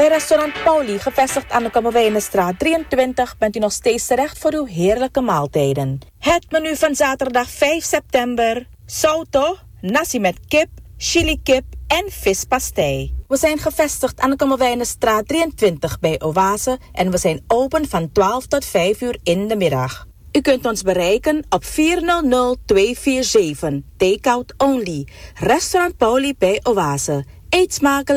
Bij restaurant Pauli, gevestigd aan de Kammerwijnenstraat 23, bent u nog steeds terecht voor uw heerlijke maaltijden. Het menu van zaterdag 5 september. Sauto, nasi met kip, chilikip en vispastei. We zijn gevestigd aan de Kammerwijnenstraat 23 bij Oase en we zijn open van 12 tot 5 uur in de middag. U kunt ons bereiken op 400-247, take-out only. Restaurant Pauli bij Oase. Eet smakelijk.